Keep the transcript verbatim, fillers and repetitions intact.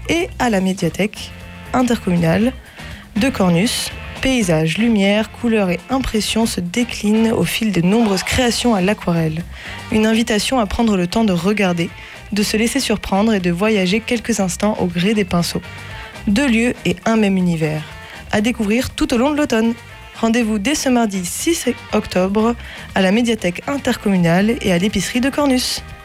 et à la médiathèque intercommunale de Cornus. Paysages, lumière, couleurs et impressions se déclinent au fil de nombreuses créations à l'aquarelle. Une invitation à prendre le temps de regarder, de se laisser surprendre et de voyager quelques instants au gré des pinceaux. Deux lieux et un même univers, à découvrir tout au long de l'automne. Rendez-vous dès ce mardi six octobre à la médiathèque intercommunale et à l'épicerie de Cornus.